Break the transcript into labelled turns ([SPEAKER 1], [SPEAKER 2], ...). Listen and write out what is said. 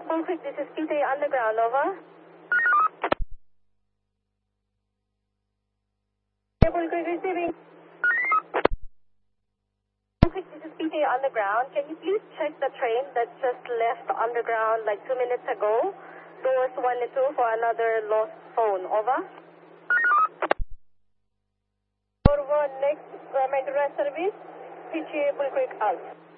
[SPEAKER 1] Bull Creek, this is PTA Underground, over. Bull Creek receiving. Bull Creek, this is PTA Underground. Can you please check the train that just left Underground like 2 minutes ago? Doors 1 and 2 for another lost phone, over. Over, next, Mandurah service, PTA Bull Creek out.